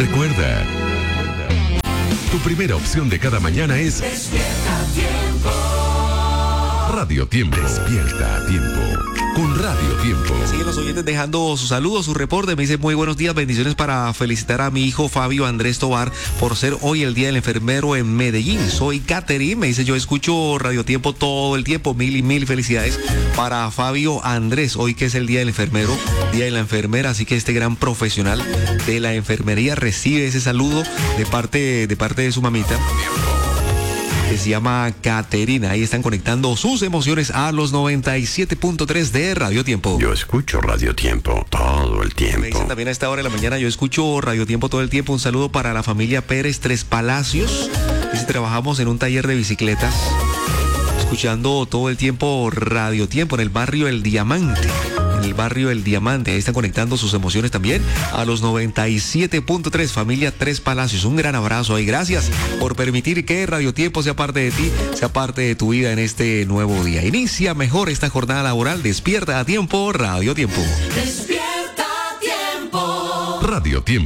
Recuerda, tu primera opción de cada mañana es Despierta Tiempo. Radio Tiempo. Despierta a tiempo. Con Radio Tiempo. Siguen los oyentes dejando sus saludos, su reporte. Me dice muy buenos días, bendiciones para felicitar a mi hijo Fabio Andrés Tobar por ser hoy el Día del Enfermero en Medellín. Soy Catherine, me dice yo escucho Radio Tiempo todo el tiempo. Mil y mil felicidades para Fabio Andrés, hoy que es el Día del Enfermero, Día de la Enfermera, así que este gran profesional de la enfermería recibe ese saludo de parte de su mamita, que se llama Caterina. Ahí están conectando sus emociones a los 97.3 de Radio Tiempo. Yo escucho Radio Tiempo todo el tiempo. Me dicen también a esta hora de la mañana, yo escucho Radio Tiempo todo el tiempo. Un saludo para la familia Pérez Tres Palacios. Dice, trabajamos en un taller de bicicletas, escuchando todo el tiempo Radio Tiempo en el barrio El Diamante. En el barrio El Diamante, ahí están conectando sus emociones también a los 97.3, familia Tres Palacios. Un gran abrazo ahí, gracias por permitir que Radio Tiempo sea parte de ti, sea parte de tu vida en este nuevo día. Inicia mejor esta jornada laboral, despierta a tiempo, Radio Tiempo. Despierta Tiempo. Radio Tiempo.